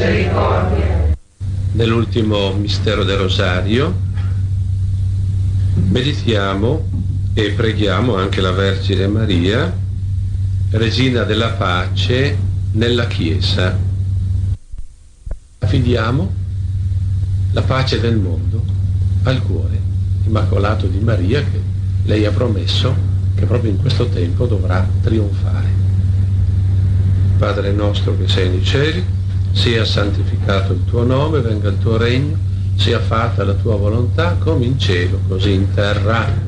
misericordia. Nell'ultimo mistero del Rosario meditiamo e preghiamo anche la Vergine Maria, Regina della Pace nella Chiesa. Affidiamo la pace del mondo al cuore immacolato di Maria, che lei ha promesso che proprio in questo tempo dovrà trionfare. Padre nostro che sei nei cieli, sia santificato il tuo nome, venga il tuo regno, sia fatta la tua volontà come in cielo, così in terra.